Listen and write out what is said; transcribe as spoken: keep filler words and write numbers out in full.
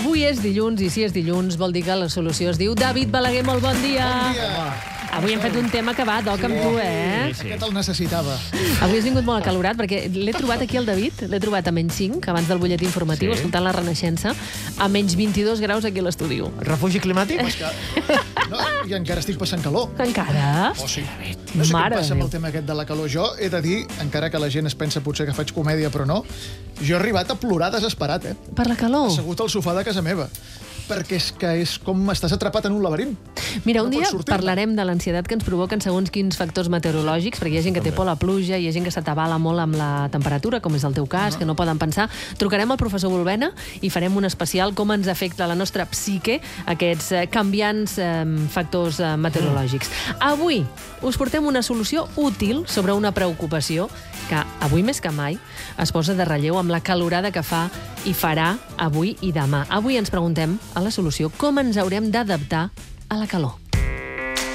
Avui és dilluns, i si és dilluns vol dir que la solució es diu David Balaguer, molt bon dia. Bon dia. Avui hem fet un tema que va d'oc amb tu, eh? Sí, sí. Aquest el necessitava. Avui has vingut molt acalorat, perquè l'he trobat aquí al David, l'he trobat a menys cinc, abans del butlletí informatiu, Sí. escoltant la Renaixença, a menys vint-i-dos graus aquí a l'estudi. Refugi climàtic? És que... No, I encara estic passant calor. Encara? Oh, sí. No sé Mare què passa amb de el tema aquest de la calor. Jo he de dir, encara que la gent es pensa potser que faig comèdia, però no, jo he arribat a plorar desesperat, eh? Per la calor? Assegut al sofà de casa meva. Perquè és que és com estàs atrapat en un laberint. Mira, No un dia pots sortir. parlarem de l'ansietat que ens provoquen segons quins factors meteorològics, perquè hi ha gent que té por a la pluja, hi ha gent que s'atabala molt amb la temperatura, com és el teu cas, que no poden pensar. Trucarem al professor Volbena i farem un especial com ens afecta la nostra psique aquests eh, canviants eh, factors eh, meteorològics. Avui us portem una solució útil sobre una preocupació que avui més que mai es posa de relleu amb la calorada que fa i farà avui i demà. Avui ens preguntem a la solució com ens haurem d'adaptar a la calor.